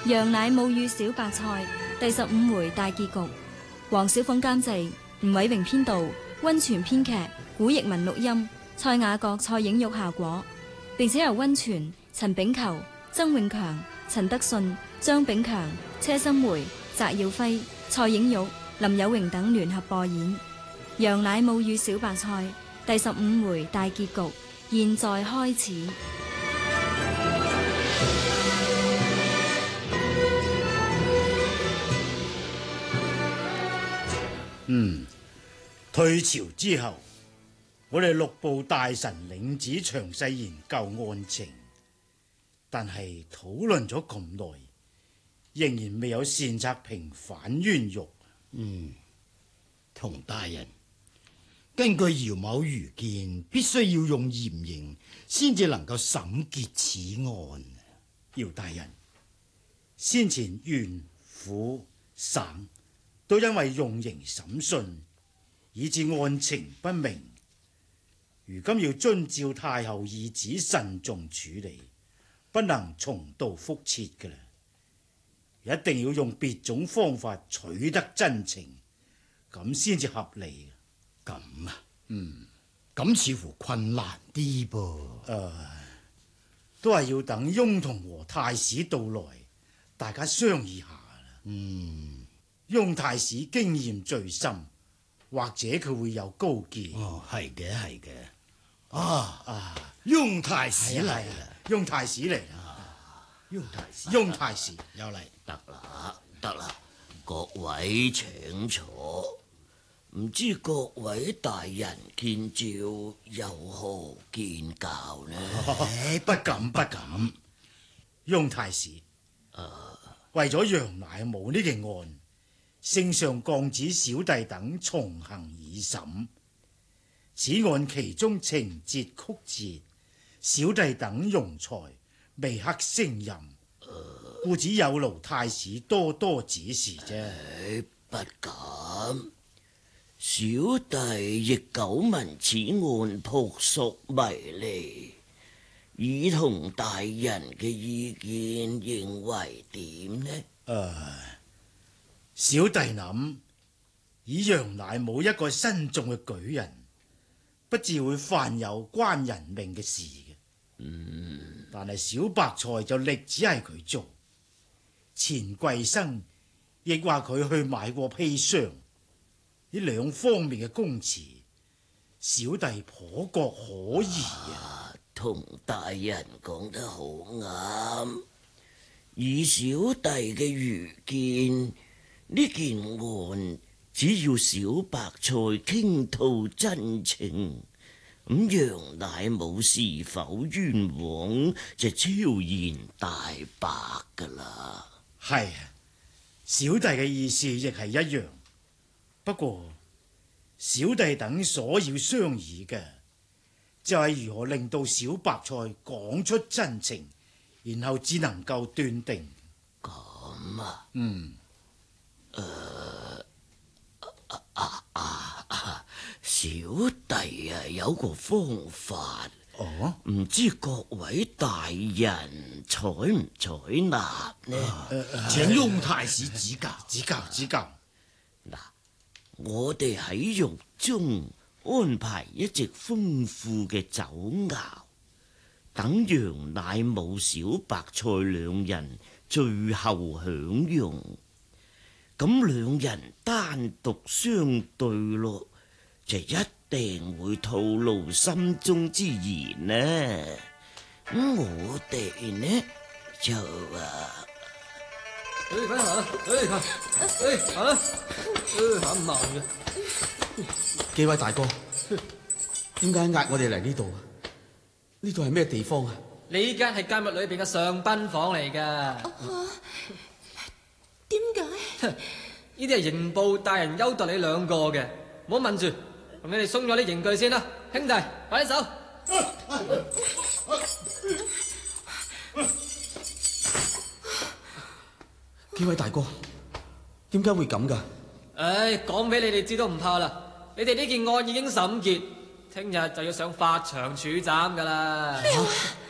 羊奶母乳小白菜第15回大結局，黃小鳳監製，吳偉榮編導，溫泉編劇，古譯文錄音，蔡雅閣、蔡影玉效果，並且由溫泉、陳炳球、曾永強、陳德信、張炳強、車心梅、翟耀輝、蔡影玉、林有榮等聯合播演。羊奶母乳小白菜第15回大結局，現在開始。 退朝之後，我哋6部大臣領旨詳細研究案情，但係討論咗咁耐，仍然未有善策平反冤獄。 童大人，根據姚某愚見，必須要用嚴刑先至能夠審結此案。 姚大人，先前縣府省都因為用刑審訊，以致案情不明。如今要遵照太后懿旨慎重處理，不能重蹈覆轍㗎啦。一定要用別種方法取得真情，咁先至合理。 咁啊，咁似乎困難啲噃。 都係要等翁同和太史到來，大家商議下啦。翁太史經驗最深，或者佢會有高見。 係嘅，係嘅。翁太史嚟啦！ 翁太史嚟啦！翁太史又嚟。 得啦，各位請坐。唔知各位大人見召有何見教呢？ 不敢。翁太史，為咗楊乃武呢件案，聖上降旨小弟等從行以審。此案其中情節曲折，小弟等庸才未克勝任，故只有勞太史多多指示啫。 不敢，小弟亦久聞此案撲朔迷離，以同大人嘅意見認為點呢？ 小弟諗以楊乃武一個身重嘅舉人，不至會犯有關人命嘅事嘅。但係小白菜就力只係佢做。錢桂生亦話佢去買過砒霜，呢兩方面嘅供詞，小弟頗覺可疑啊。 同大人講得好啱，以小弟嘅愚見，呢件案只要小白菜傾吐真情，咁楊乃武是否冤枉就超然大白噶啦。 係，小弟嘅意思亦係一樣。不過小弟等所要商議嘅，就係如何令到小白菜講出真情，然後只能夠斷定。 咁啊？小弟有個方法，唔知各位大人採唔採納呢？ 請翁太史指教。 嗱，我哋喺獄中安排一隻豐富嘅酒肴，等楊乃武、小白菜兩人最後享用。咁兩人單獨相對咯，就一定會吐露心中之言呢。咁我哋呢就行慢嘅。 幾位大哥，點解押我哋嚟呢度啊？呢度係咩地方啊？ 你依家係監獄裏邊嘅上賓房嚟噶。 點解？ 呢啲係刑部大人優待你兩個嘅，唔好問住。咁你哋鬆咗啲刑具先啦，兄弟，快啲手。 幾位大哥，點解會咁噶？ 講俾你哋知都唔怕啦。你哋呢件案已經審結，聽日就要上法場處斬噶啦。